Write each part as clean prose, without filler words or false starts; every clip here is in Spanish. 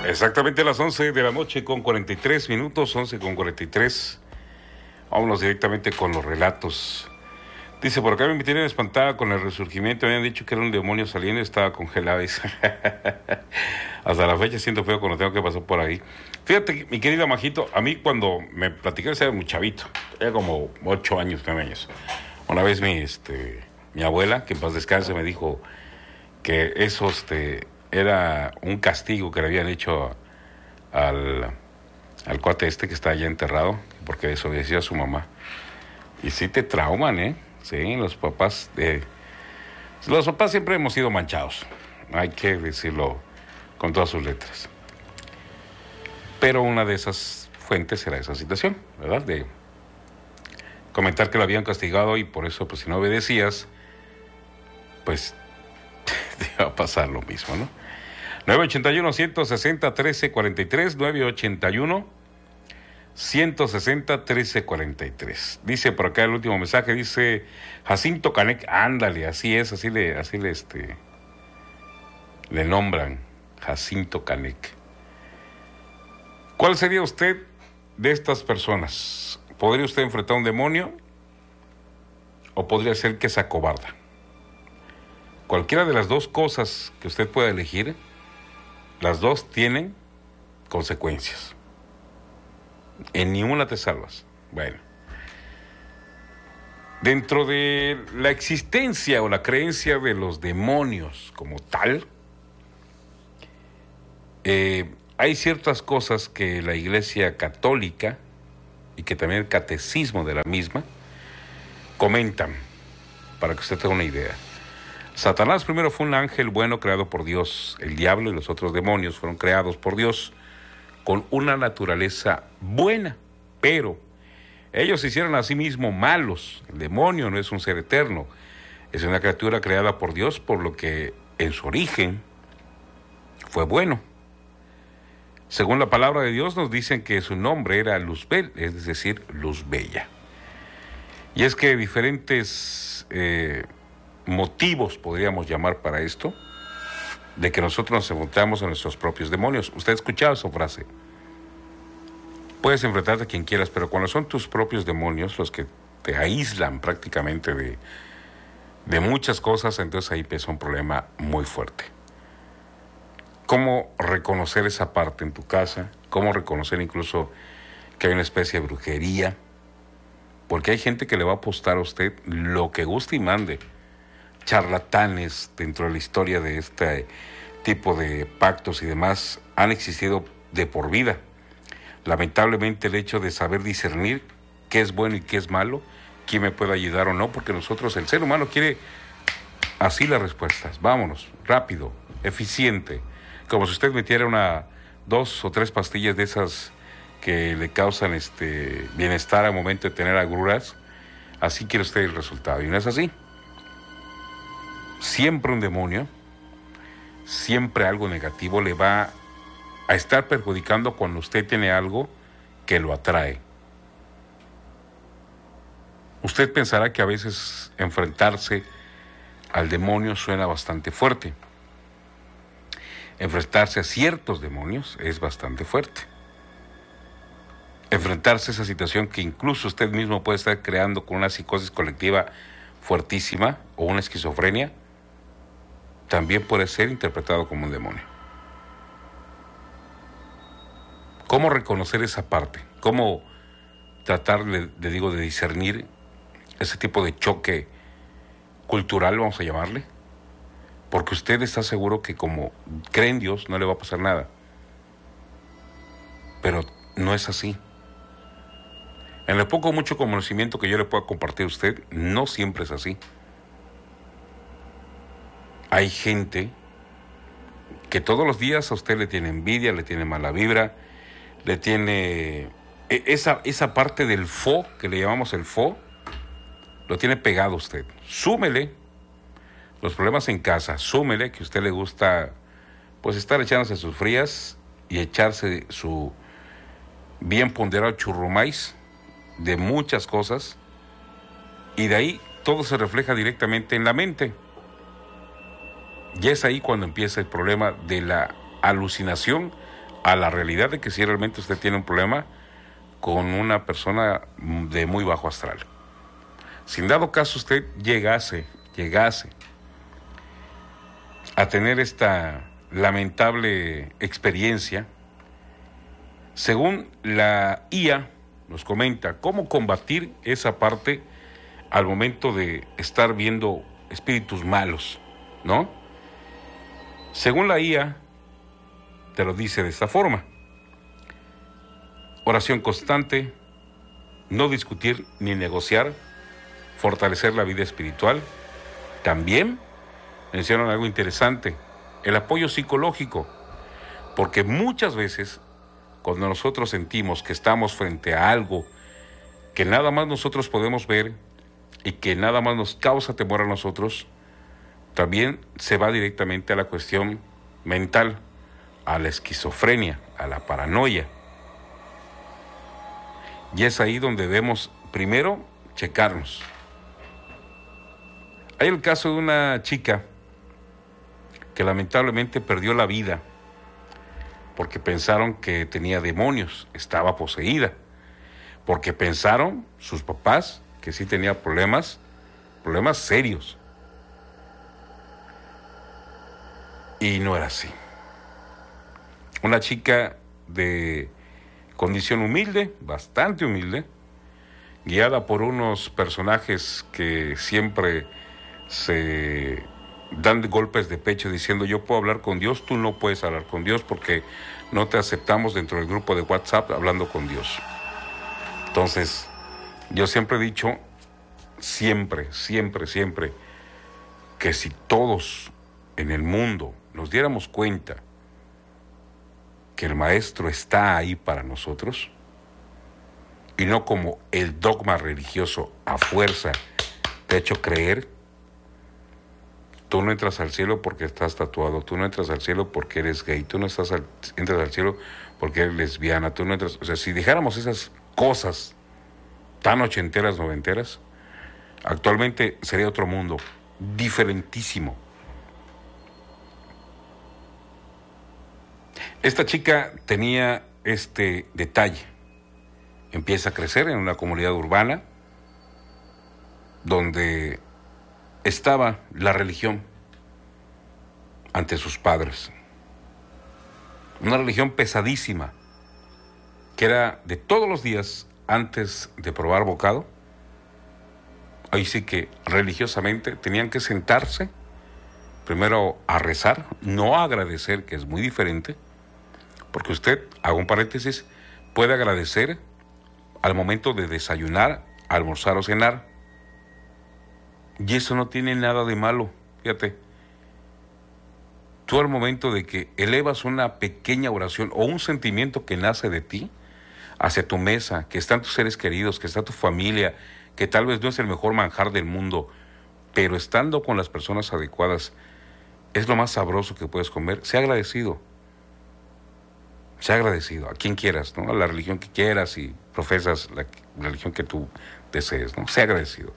Exactamente a las 11 de la noche con 43 minutos, 11 con 43. Vámonos directamente con los relatos. Dice, por acá me tienen espantada con el resurgimiento. Me habían dicho que era un demonio saliendo y estaba congelado. Hasta la fecha siento feo cuando tengo que pasar por ahí. Fíjate, mi querida Majito, a mí cuando me platicaron, era muy chavito. Era como 8 años, 9 años. Una vez mi abuela, que en paz descanse, me dijo que eso era un castigo que le habían hecho al cuate que está allá enterrado, porque desobedeció a su mamá. Y sí te trauman, ¿eh? Sí, los papás siempre hemos sido manchados, hay que decirlo con todas sus letras. Pero una de esas fuentes era esa situación, ¿verdad? De comentar que lo habían castigado y por eso, pues si no obedecías, pues te iba a pasar lo mismo, ¿no? 981-160-1343, 981-160-1343. Dice por acá el último mensaje, dice Jacinto Canec, ándale, así es, así le nombran, Jacinto Canec. ¿Cuál sería usted de estas personas? ¿Podría usted enfrentar a un demonio? ¿O podría ser que se acobarda? Cualquiera de las dos cosas que usted pueda elegir, las dos tienen consecuencias. En ninguna te salvas. Bueno. Dentro de la existencia o la creencia de los demonios como tal, hay ciertas cosas que la Iglesia Católica y que también el catecismo de la misma comentan, para que usted tenga una idea. Satanás primero fue un ángel bueno creado por Dios. El diablo y los otros demonios fueron creados por Dios con una naturaleza buena, pero ellos se hicieron a sí mismos malos. El demonio no es un ser eterno, es una criatura creada por Dios, por lo que en su origen fue bueno. Según la palabra de Dios nos dicen que su nombre era Luzbel, es decir, luz bella. Y es que diferentes motivos podríamos llamar para esto, de que nosotros nos enfrentamos a nuestros propios demonios. Usted ha escuchado esa frase. Puedes enfrentarte a quien quieras, pero cuando son tus propios demonios los que te aíslan prácticamente de muchas cosas, entonces ahí pesa un problema muy fuerte. ¿Cómo reconocer esa parte en tu casa? ¿Cómo reconocer incluso que hay una especie de brujería? Porque hay gente que le va a apostar a usted lo que guste y mande. Charlatanes dentro de la historia de este tipo de pactos y demás han existido de por vida. Lamentablemente el hecho de saber discernir qué es bueno y qué es malo, quién me puede ayudar o no, porque nosotros, el ser humano quiere así las respuestas, vámonos, rápido, eficiente, como si usted metiera 2 o 3 pastillas de esas que le causan bienestar al momento de tener agruras, así quiere usted el resultado, y no es así. Siempre un demonio, siempre algo negativo le va a estar perjudicando cuando usted tiene algo que lo atrae. Usted pensará que a veces enfrentarse al demonio suena bastante fuerte. Enfrentarse a ciertos demonios es bastante fuerte. Enfrentarse a esa situación que incluso usted mismo puede estar creando con una psicosis colectiva fuertísima o una esquizofrenia, también puede ser interpretado como un demonio. ¿Cómo reconocer esa parte? ¿Cómo tratar, de discernir ese tipo de choque cultural, vamos a llamarle? Porque usted está seguro que como cree en Dios no le va a pasar nada. Pero no es así. En lo poco o mucho conocimiento que yo le pueda compartir a usted, no siempre es así. Hay gente que todos los días a usted le tiene envidia, le tiene mala vibra, le tiene esa parte del fo, que le llamamos el fo, lo tiene pegado usted. Súmele los problemas en casa, súmele que a usted le gusta pues estar echándose sus frías y echarse su bien ponderado churrumais de muchas cosas, y de ahí todo se refleja directamente en la mente. Y es ahí cuando empieza el problema de la alucinación a la realidad de que si realmente usted tiene un problema con una persona de muy bajo astral. Si en dado caso usted llegase a tener esta lamentable experiencia, según la IA nos comenta cómo combatir esa parte al momento de estar viendo espíritus malos, ¿no? Según la IA, te lo dice de esta forma: oración constante, no discutir ni negociar, fortalecer la vida espiritual. También mencionan algo interesante: el apoyo psicológico, porque muchas veces cuando nosotros sentimos que estamos frente a algo que nada más nosotros podemos ver y que nada más nos causa temor a nosotros, también se va directamente a la cuestión mental, a la esquizofrenia, a la paranoia. Y es ahí donde debemos primero checarnos. Hay el caso de una chica que lamentablemente perdió la vida porque pensaron que tenía demonios, estaba poseída, porque pensaron sus papás que sí tenía problemas serios. Y no era así. Una chica de condición humilde, bastante humilde, guiada por unos personajes que siempre se dan golpes de pecho diciendo: yo puedo hablar con Dios, tú no puedes hablar con Dios porque no te aceptamos dentro del grupo de WhatsApp hablando con Dios. Entonces, yo siempre he dicho, siempre, que si todos en el mundo nos diéramos cuenta que el maestro está ahí para nosotros, y no como el dogma religioso a fuerza te ha hecho creer. Tú no entras al cielo porque estás tatuado, tú no entras al cielo porque eres gay, tú no entras al cielo porque eres lesbiana, tú no entras... O sea, si dejáramos esas cosas tan ochenteras, noventeras, actualmente sería otro mundo, diferentísimo. Esta chica tenía este detalle. Empieza a crecer en una comunidad urbana donde estaba la religión ante sus padres. Una religión pesadísima, que era de todos los días antes de probar bocado. Ahí sí que religiosamente tenían que sentarse primero a rezar, no a agradecer, que es muy diferente, porque usted, hago un paréntesis, puede agradecer al momento de desayunar, almorzar o cenar. Y eso no tiene nada de malo, fíjate. Tú al momento de que elevas una pequeña oración o un sentimiento que nace de ti hacia tu mesa, que están tus seres queridos, que está tu familia, que tal vez no es el mejor manjar del mundo, pero estando con las personas adecuadas, es lo más sabroso que puedes comer. Sea agradecido. Sea agradecido a quien quieras, ¿no? A la religión que quieras y profesas la religión que tú desees, ¿no? Sea agradecido.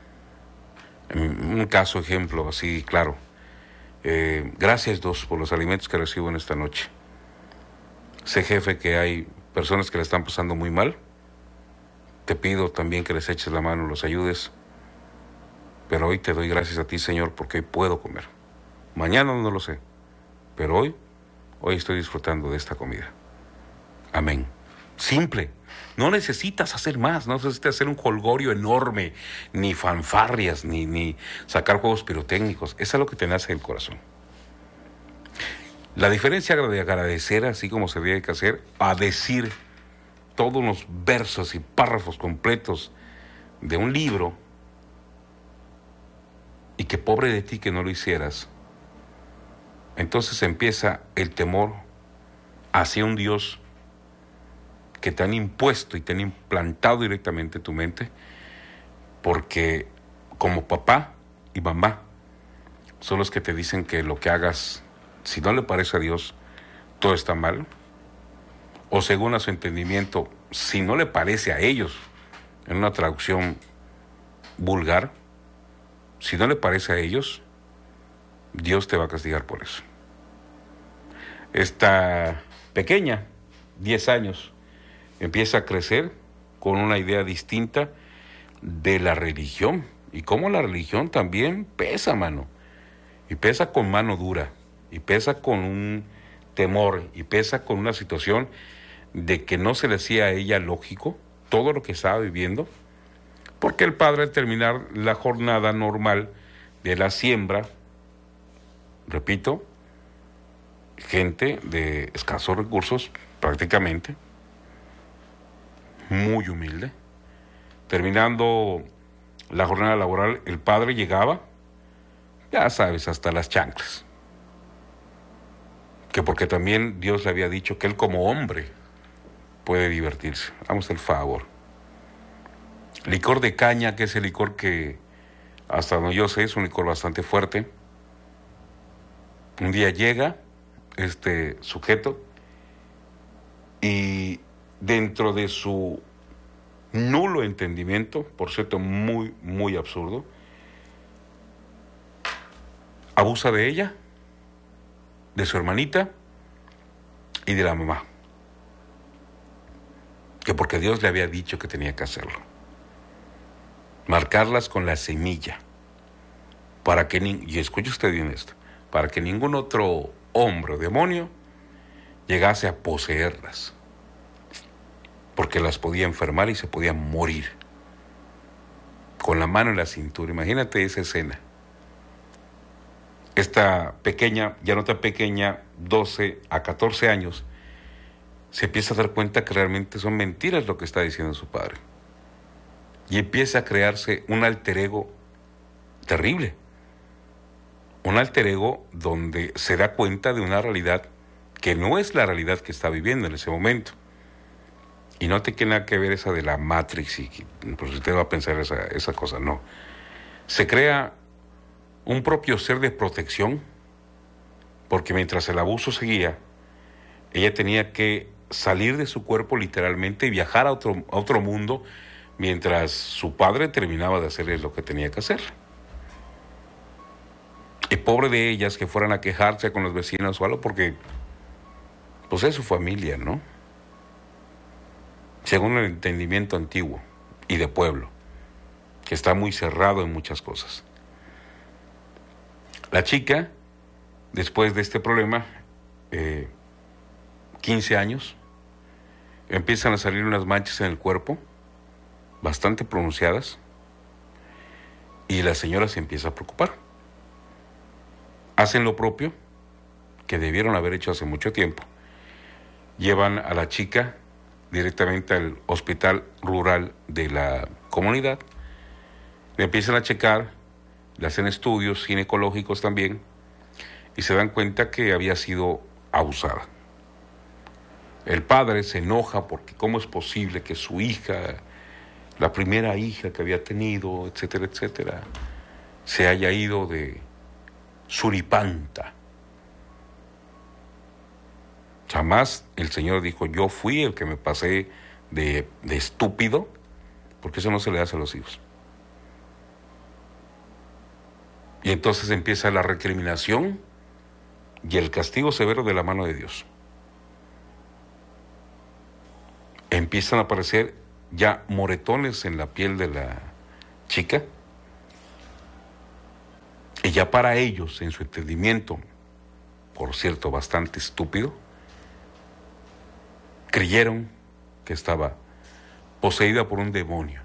Un caso, ejemplo, así, claro. Gracias, Dios, por los alimentos que recibo en esta noche. Sé, jefe, que hay personas que le están pasando muy mal. Te pido también que les eches la mano, los ayudes. Pero hoy te doy gracias a ti, Señor, porque hoy puedo comer. Mañana no lo sé, pero hoy estoy disfrutando de esta comida. Amén. Simple. No necesitas hacer más, no necesitas hacer un jolgorio enorme, ni fanfarrias, ni sacar juegos pirotécnicos. Eso es lo que te nace del corazón. La diferencia de agradecer, así como se debe que hacer, a decir todos los versos y párrafos completos de un libro, y que pobre de ti que no lo hicieras, entonces empieza el temor hacia un Dios que te han impuesto y te han implantado directamente en tu mente, porque como papá y mamá son los que te dicen que lo que hagas, si no le parece a Dios, todo está mal, o según a su entendimiento, si no le parece a ellos, en una traducción vulgar, si no le parece a ellos, Dios te va a castigar por eso. Esta pequeña, 10 años, empieza a crecer con una idea distinta de la religión. Y cómo la religión también pesa, mano. Y pesa con mano dura. Y pesa con un temor. Y pesa con una situación de que no se le hacía a ella lógico todo lo que estaba viviendo. Porque el padre, al terminar la jornada normal de la siembra, repito, gente de escasos recursos, prácticamente, muy humilde, terminando la jornada laboral, el padre llegaba, ya sabes, hasta las chanclas. Que porque también Dios le había dicho que él como hombre puede divertirse. Vamos al favor. Licor de caña, que es el licor que, hasta donde yo sé, es un licor bastante fuerte. Un día llega este sujeto y dentro de su nulo entendimiento, por cierto, muy, muy absurdo, abusa de ella, de su hermanita y de la mamá. Que porque Dios le había dicho que tenía que hacerlo. Marcarlas con la semilla. Para que, y escuche usted bien esto, para que ningún otro hombre o demonio llegase a poseerlas. Porque las podía enfermar y se podían morir. Con la mano en la cintura. Imagínate esa escena. Esta pequeña, ya no tan pequeña, 12 a 14 años, se empieza a dar cuenta que realmente son mentiras lo que está diciendo su padre. Y empieza a crearse un alter ego terrible. Un alter ego donde se da cuenta de una realidad que no es la realidad que está viviendo en ese momento. Y no tiene nada que ver esa de la Matrix, y pues usted va a pensar esa cosa, no. Se crea un propio ser de protección, porque mientras el abuso seguía, ella tenía que salir de su cuerpo literalmente y viajar a otro mundo, mientras su padre terminaba de hacerle lo que tenía que hacer. Y pobre de ellas que fueran a quejarse con los vecinos o algo, porque pues es su familia, ¿no? Según el entendimiento antiguo y de pueblo, que está muy cerrado en muchas cosas. La chica, después de este problema, 15 años, empiezan a salir unas manchas en el cuerpo, bastante pronunciadas, y la señora se empieza a preocupar. Hacen lo propio que debieron haber hecho hace mucho tiempo. Llevan a la chica directamente al hospital rural de la comunidad, le empiezan a checar, le hacen estudios ginecológicos también, y se dan cuenta que había sido abusada. El padre se enoja porque cómo es posible que su hija, la primera hija que había tenido, etcétera, etcétera, se haya ido de suripanta. Jamás el Señor dijo, yo fui el que me pasé de estúpido, porque eso no se le hace a los hijos. Y entonces empieza la recriminación y el castigo severo de la mano de Dios. Empiezan a aparecer ya moretones en la piel de la chica. Y ya para ellos, en su entendimiento, por cierto, bastante estúpido, creyeron que estaba poseída por un demonio.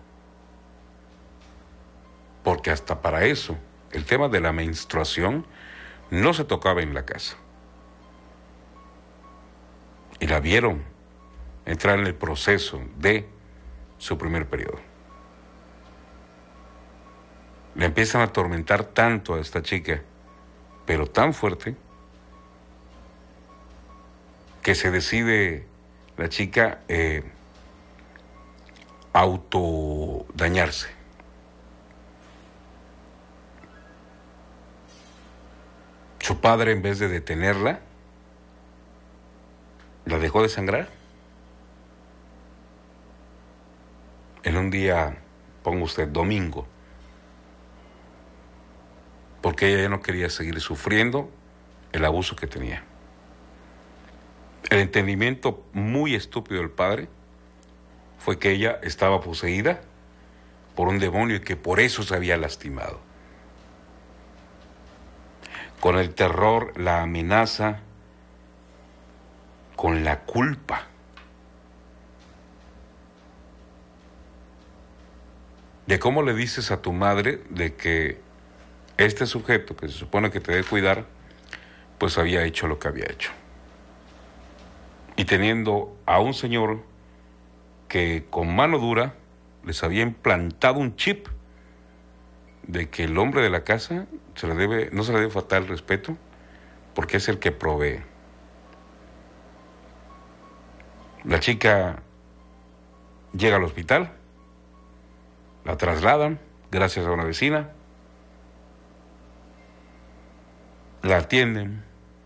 Porque hasta para eso, el tema de la menstruación no se tocaba en la casa. Y la vieron entrar en el proceso de su primer periodo. Le empiezan a atormentar tanto a esta chica, pero tan fuerte, que se decide la chica autodañarse. Su padre, en vez de detenerla, la dejó de sangrar. En un día, ponga usted, domingo, porque ella ya no quería seguir sufriendo el abuso que tenía. El entendimiento muy estúpido del padre fue que ella estaba poseída por un demonio y que por eso se había lastimado. Con el terror, la amenaza, con la culpa. De cómo le dices a tu madre de que este sujeto que se supone que te debe cuidar, pues había hecho lo que había hecho. Y teniendo a un señor que con mano dura les había implantado un chip de que el hombre de la casa no se le debe faltar el respeto porque es el que provee. La chica llega al hospital, la trasladan gracias a una vecina, la atienden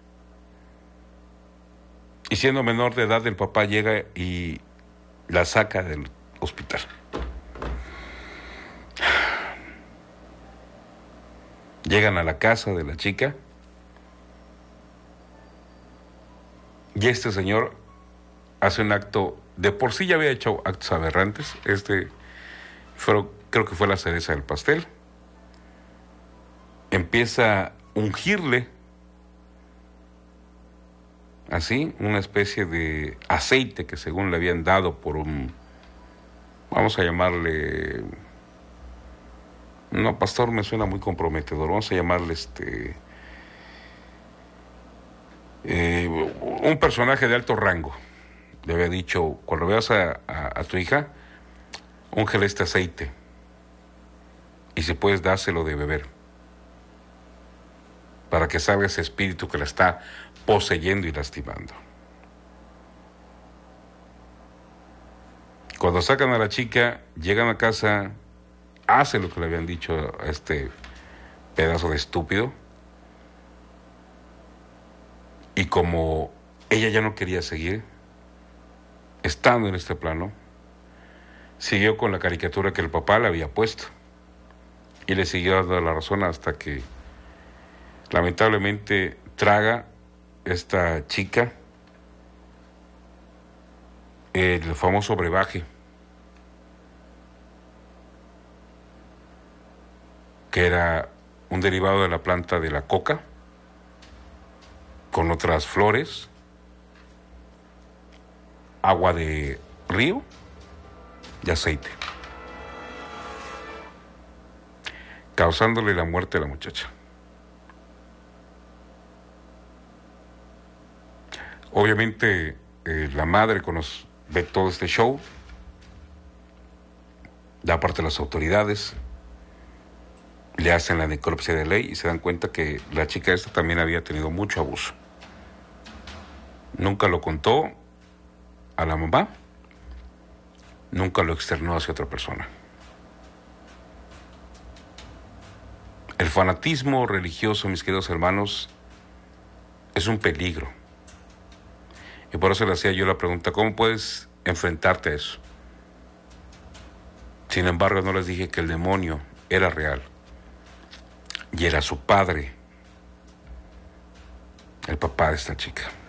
y siendo menor de edad el papá llega y la saca del hospital. Llegan a la casa de la chica y este señor hace un acto, de por sí ya había hecho actos aberrantes, creo que fue la cereza del pastel. Empieza a ungirle así una especie de aceite que según le habían dado por vamos a llamarle, no, pastor me suena muy comprometedor, vamos a llamarle un personaje de alto rango. Le había dicho, cuando veas a tu hija, úngele este aceite y si puedes dárselo de beber para que salga ese espíritu que la está poseyendo y lastimando. Cuando sacan a la chica, llegan a casa, hace lo que le habían dicho a este pedazo de estúpido y como ella ya no quería seguir estando en este plano, siguió con la caricatura que el papá le había puesto y le siguió dando la razón hasta que lamentablemente traga esta chica el famoso brebaje, que era un derivado de la planta de la coca con otras flores, agua de río y aceite, causándole la muerte a la muchacha. Obviamente la madre ve todo este show, da parte a las autoridades, le hacen la necropsia de ley y se dan cuenta que la chica esta también había tenido mucho abuso. Nunca lo contó a la mamá, nunca lo externó hacia otra persona. El fanatismo religioso, mis queridos hermanos, es un peligro. Y por eso le hacía yo la pregunta, ¿cómo puedes enfrentarte a eso? Sin embargo, no les dije que el demonio era real. Y era su padre, el papá de esta chica.